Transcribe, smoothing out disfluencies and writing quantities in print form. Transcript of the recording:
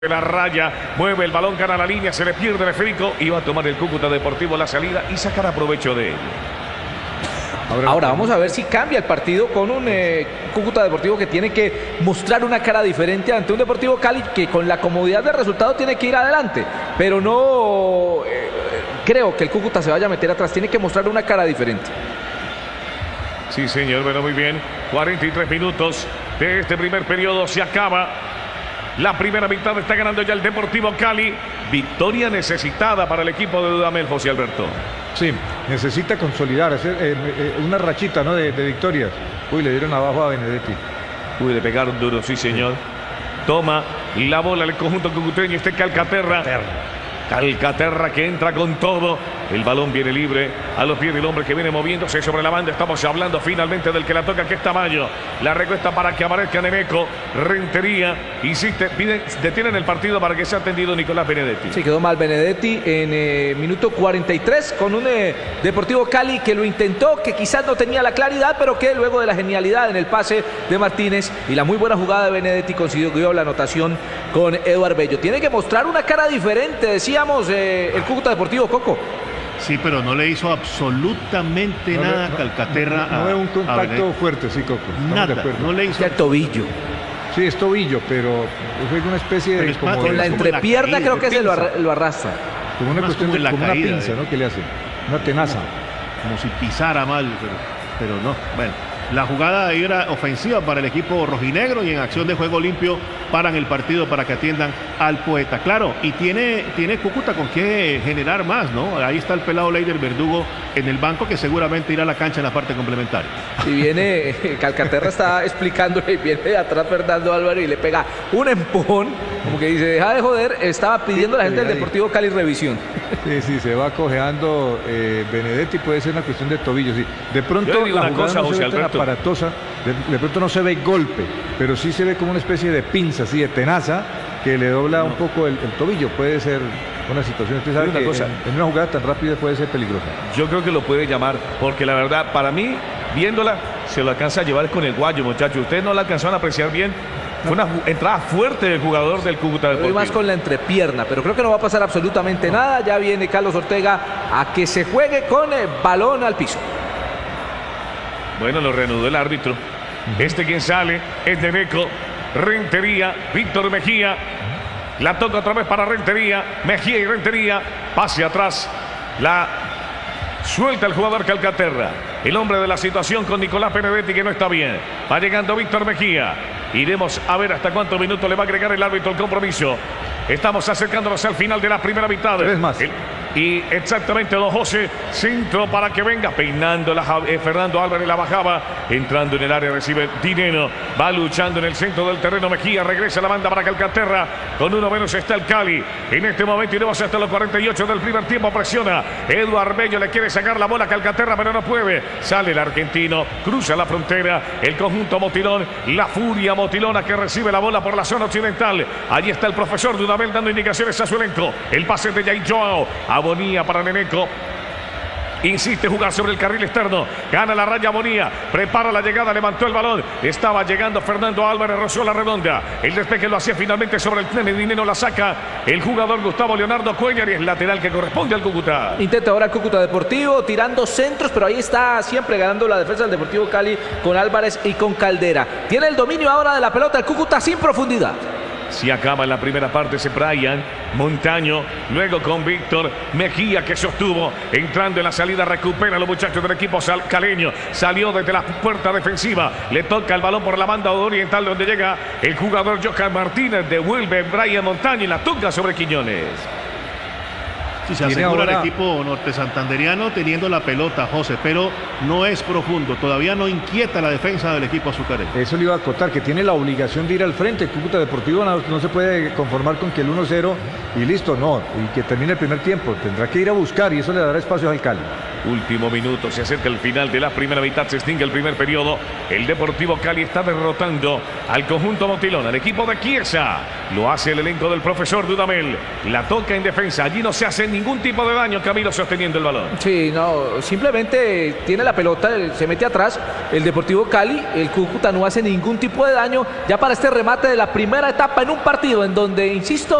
La raya, mueve el balón, gana la línea, se le pierde el esférico y va a tomar el Cúcuta Deportivo la salida y sacará provecho de él. Ahora vamos a ver si cambia el partido con un Cúcuta Deportivo que tiene que mostrar una cara diferente ante un Deportivo Cali que con la comodidad del resultado tiene que ir adelante, pero no creo que el Cúcuta se vaya a meter atrás, tiene que mostrar una cara diferente. Sí, señor, bueno, muy bien. 43 minutos de este primer periodo, se acaba. La primera mitad está ganando ya el Deportivo Cali. Victoria necesitada para el equipo de Dudamel, José Alberto. Sí, necesita consolidar, hacer una rachita, ¿no? de victorias. Uy, le dieron abajo a Benedetti. Uy, le pegaron duro, sí, señor. Toma la bola el conjunto cucuteño, Calcaterra. Calcaterra que entra con todo. El balón viene libre a los pies del hombre que viene moviéndose sobre la banda. Estamos hablando finalmente del que la toca, que es Tamayo. La recuesta para que aparezca Neneco. Rentería. Insiste, detienen el partido para que sea atendido Nicolás Benedetti. Sí, quedó mal Benedetti en minuto 43 con un Deportivo Cali que lo intentó, que quizás no tenía la claridad, pero que luego de la genialidad en el pase de Martínez y la muy buena jugada de Benedetti consiguió la anotación con Eduard Bello. Tiene que mostrar una cara diferente, decíamos, el Cúcuta Deportivo, Coco. Sí, pero no le hizo absolutamente nada a Calcaterra. No es un contacto fuerte, sí, Coco. Nada, no le hizo. El tobillo. Sí, es tobillo, pero es una especie de... Con la entrepierna creo que se lo arrastra. Como una cuestión de como una pinza, ¿no? Que le hace. Una tenaza. Como si pisara mal, pero no. Bueno, la jugada era ofensiva para el equipo rojinegro y en acción de juego limpio paran el partido para que atiendan al poeta. Claro, y tiene Cúcuta con qué generar más, ¿no? Ahí está el pelado Leider Verdugo en el banco que seguramente irá a la cancha en la parte complementaria. Y viene, Calcaterra está explicándole, viene de atrás Fernando Álvarez y le pega un empujón, como que dice, deja de joder, estaba pidiendo a la gente del Deportivo Cali revisión. Sí, se va cojeando Benedetti, puede ser una cuestión de tobillo, sí. De pronto la jugada no se ve tan aparatosa, de pronto no se ve golpe, pero sí se ve como una especie de pinza, así de tenaza, que le dobla un poco el tobillo. Puede ser una situación, usted sabe que en una jugada tan rápida puede ser peligrosa. Yo creo que lo puede llamar, porque la verdad, para mí, viéndola, se lo alcanza a llevar con el guayo, muchachos. Ustedes no la alcanzaron a apreciar bien. Fue una entrada fuerte del jugador del Cúcuta Deportivo. Más con la entrepierna, pero creo que no va a pasar absolutamente nada. Ya viene Carlos Ortega a que se juegue con el balón al piso. Bueno, lo reanudó el árbitro. Quien sale es Neneco. Rentería, Víctor Mejía. La toca otra vez para Rentería. Mejía y Rentería. Pase atrás. La suelta el jugador Calcaterra. El hombre de la situación con Nicolás Benedetti, que no está bien. Va llegando Víctor Mejía. Iremos a ver hasta cuántos minutos le va a agregar el árbitro el compromiso. Estamos acercándonos al final de la primera mitad. 3 más. Y exactamente, don José, centro para que venga, peinando Fernando Álvarez, la bajaba, entrando en el área, recibe Dineno, va luchando en el centro del terreno, Mejía, regresa la banda para Calcaterra, con uno menos está el Cali, en este momento iremos hasta los 48 del primer tiempo, presiona, Eduard Bello le quiere sacar la bola a Calcaterra, pero no puede, sale el argentino, cruza la frontera, el conjunto Motilón, la furia motilona que recibe la bola por la zona occidental, allí está el profesor Dudamel dando indicaciones a su elenco, el pase de Jay Joao, Bonilla para Neneco. Insiste jugar sobre el carril externo. Gana la raya Bonilla. Prepara la llegada. Levantó el balón. Estaba llegando Fernando Álvarez. Rozó la redonda. El despeje lo hacía finalmente sobre el nene. Dinero la saca el jugador Gustavo Leonardo Cuellar. Y es lateral que corresponde al Cúcuta. Intenta ahora el Cúcuta Deportivo tirando centros. Pero ahí está siempre ganando la defensa del Deportivo Cali con Álvarez y con Caldera. Tiene el dominio ahora de la pelota el Cúcuta sin profundidad. Si acaba en la primera parte ese Brian Montaño, luego con Víctor Mejía que sostuvo, entrando en la salida, recupera a los muchachos del equipo caleño, salió desde la puerta defensiva, le toca el balón por la banda oriental donde llega el jugador Johan Martínez, devuelve Brian Montaño y la toca sobre Quiñones. Sí, se asegura el equipo norte santanderiano teniendo la pelota, José, pero no es profundo, todavía no inquieta la defensa del equipo azucarero. Eso le iba a acotar, que tiene la obligación de ir al frente. El Cúcuta Deportivo no se puede conformar con que el 1-0 y listo, no, y que termine el primer tiempo, tendrá que ir a buscar y eso le dará espacio al Cali. Último minuto, se acerca el final de la primera mitad, se extingue el primer periodo. El Deportivo Cali está derrotando al conjunto Motilón, al equipo de Chiesa. Lo hace el elenco del profesor Dudamel. La toca en defensa, allí no se hace ningún tipo de daño. Camilo sosteniendo el balón. Sí, no, simplemente tiene la la pelota, se mete atrás el Deportivo Cali, el Cúcuta no hace ningún tipo de daño ya para este remate de la primera etapa en un partido en donde, insisto,